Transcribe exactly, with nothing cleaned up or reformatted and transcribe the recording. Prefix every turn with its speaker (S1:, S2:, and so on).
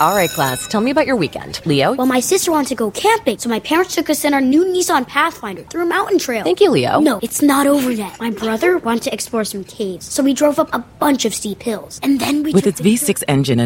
S1: All right, class, tell me about your weekend. Leo?
S2: Well, my sister wanted to go camping, so my parents took us in our new Nissan Pathfinder through a mountain trail.
S1: Thank you, Leo.
S2: No, it's not over yet. My brother wanted to explore some caves, so we drove up a bunch of steep hills. And then we
S3: With
S2: took
S3: its
S2: the
S3: V six engine and